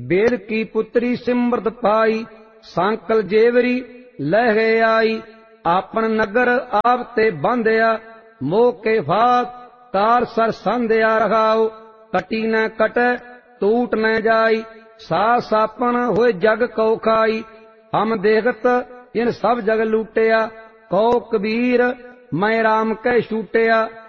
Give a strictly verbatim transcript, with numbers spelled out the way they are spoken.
बेद की पुत्री सिमरत पाई, सांकल जेवरी लह गए आई। आपन नगर आप ते बांधिया, मोह के फात तार सर सांधिया रखाओ। कटी न कटै टूट न जाई, सास आपन होए जग कौ खाई। हम देखत इन सब जग लूटिया, कौ कबीर मैं राम कै छूटिया।